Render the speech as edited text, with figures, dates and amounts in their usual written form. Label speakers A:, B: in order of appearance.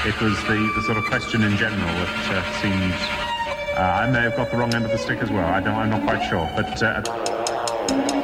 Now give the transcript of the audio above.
A: It was the sort of question in general that seemed... I may have got the wrong end of the stick as well. I'm not quite sure. But